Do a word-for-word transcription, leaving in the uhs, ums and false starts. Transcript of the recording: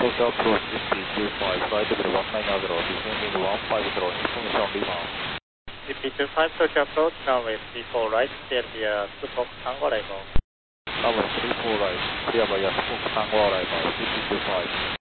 Tokyo approach fifty two five, flight level one nine zero, descending one five zero, information Lima. fifty two five, Tokyo approach, runway three four right, clear via two Fox Tango arrival. Runway three four right, clear via two Fox Tango arrival, fifty two five.